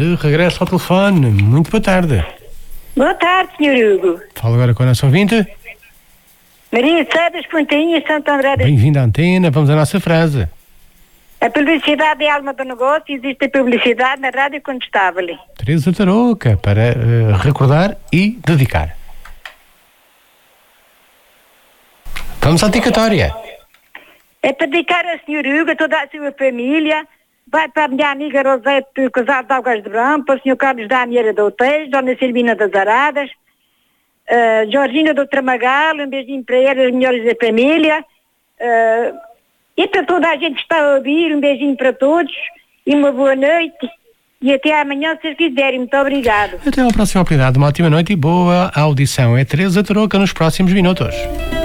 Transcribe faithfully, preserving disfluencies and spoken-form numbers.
de regresso ao telefone. Muito boa tarde. Boa tarde, senhor Hugo. Fala agora com a nossa ouvinte. Maria Sá das Pontainhas, Santo André das... Bem-vindo à antena, vamos à nossa frase. A publicidade é a alma do negócio e existe a publicidade na rádio contestável. Teresa Tarouca, para uh, recordar e dedicar. Vamos à dedicatória. É para dedicar ao senhor Hugo, a toda a sua família, vai para a minha amiga Rosete Casado de Algas de Brão, para o senhor Carlos da Aniera de Outeiros, Dona Silvina das Aradas, uh, Jorgina do Tramagal, um beijinho para elas, as melhores da família, uh, e para toda a gente que está a ouvir, um beijinho para todos, e uma boa noite, e até amanhã, se quiserem. Muito obrigado. Até à próxima oportunidade, uma ótima noite e boa audição. É Teresa Tarouca nos próximos minutos.